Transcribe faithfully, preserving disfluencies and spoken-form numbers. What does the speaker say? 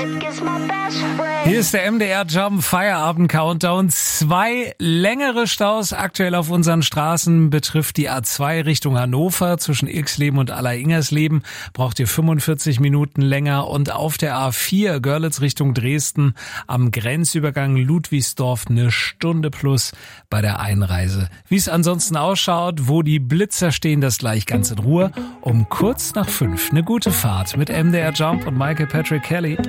Hier ist der M D R Jump Feierabend Countdown. Zwei längere Staus aktuell auf unseren Straßen betrifft die A zwei Richtung Hannover zwischen Ilksleben und Allersingersleben. Braucht ihr fünfundvierzig Minuten länger. Und auf der A vier Görlitz Richtung Dresden am Grenzübergang Ludwigsdorf eine Stunde plus bei der Einreise. Wie es ansonsten ausschaut, wo die Blitzer stehen, das gleich ganz in Ruhe. Um kurz nach fünf eine gute Fahrt mit M D R Jump und Michael Patrick Kelly.